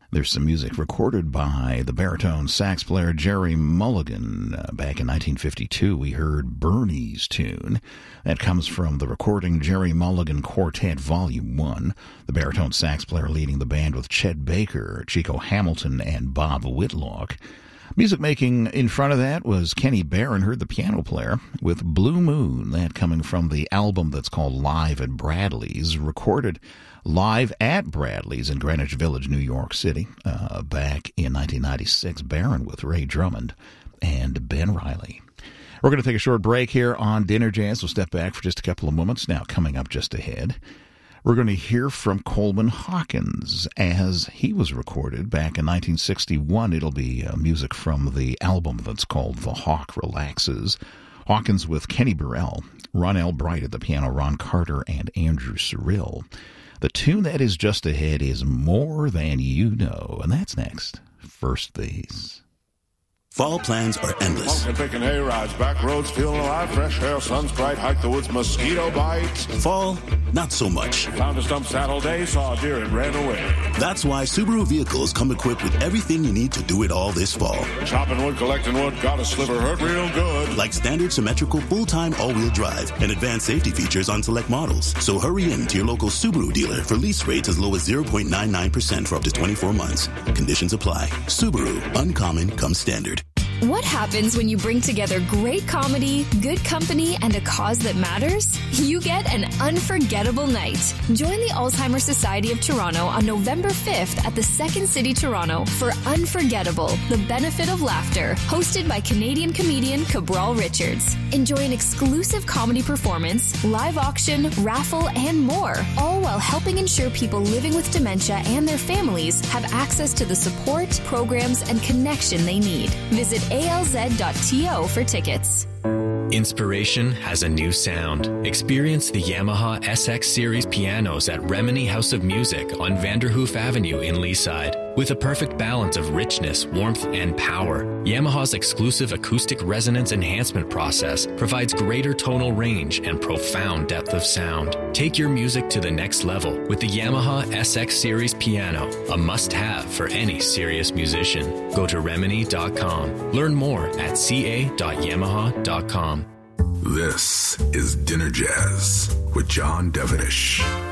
There's some music recorded by the baritone sax player Gerry Mulligan. Back in 1952, we heard Bernie's tune. That comes from the recording Gerry Mulligan Quartet Volume 1. The baritone sax player leading the band with Chet Baker, Chico Hamilton, and Bob Whitlock. Music making in front of that was Kenny Barron, heard the piano player, with Blue Moon, that coming from the album that's called Live at Bradley's, recorded live at Bradley's in Greenwich Village, New York City, back in 1996. Barron with Ray Drummond and Ben Riley. We're going to take a short break here on Dinner Jazz. We'll step back for just a couple of moments. Now, coming up just ahead, we're going to hear from Coleman Hawkins as he was recorded back in 1961. It'll be music from the album that's called The Hawk Relaxes. Hawkins with Kenny Burrell, Ron Albright at the piano, Ron Carter, and Andrew Cyrille. The tune that is just ahead is More Than You Know, and that's next. First These. Fall plans are endless. Pumpkin picking hay rides, back roads feeling alive, fresh air, sun's bright, hike the woods, mosquito bites. Fall, not so much. Found a stump saddle day, saw a deer and ran away. That's why Subaru vehicles come equipped with everything you need to do it all this fall. Chopping wood, collecting wood, got a sliver, hurt real good. Like standard symmetrical full-time all-wheel drive and advanced safety features on select models. So hurry in to your local Subaru dealer for lease rates as low as 0.99% for up to 24 months. Conditions apply. Subaru, uncommon comes standard. What happens when you bring together great comedy, good company, and a cause that matters? You get an unforgettable night. Join the Alzheimer's Society of Toronto on November 5th at the Second City Toronto for Unforgettable, the Benefit of Laughter, hosted by Canadian comedian Cabral Richards. Enjoy an exclusive comedy performance, live auction, raffle, and more, all while helping ensure people living with dementia and their families have access to the support, programs, and connection they need. Visit alz.to for tickets. Inspiration has a new sound. Experience the Yamaha SX Series pianos at Remini House of Music on Vanderhoof Avenue in Leaside. With a perfect balance of richness, warmth, and power, Yamaha's exclusive acoustic resonance enhancement process provides greater tonal range and profound depth of sound. Take your music to the next level with the Yamaha SX Series piano, a must-have for any serious musician. Go to Remini.com. Learn more at ca.yamaha.com. This is Dinner Jazz with John Devenish.